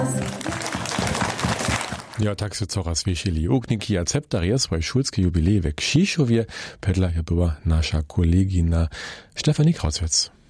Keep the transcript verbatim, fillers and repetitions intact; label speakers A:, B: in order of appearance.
A: Ja, tak se coraz wiesieli. Ukniki akceptaruje swój szulski jubilej we Krzyszowie. Pedla je była nasza kolegina Stefanie Krauzwitz.